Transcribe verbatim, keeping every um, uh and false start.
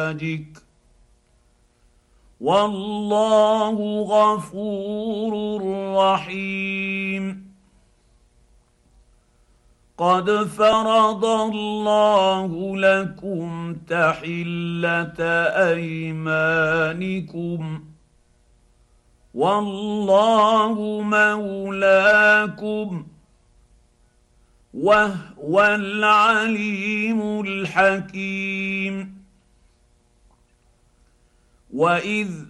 أزواجك والله غفور رحيم. قد فرض الله لكم تحلة أيمانكم والله مولاكم وهو العليم الحكيم. وإذ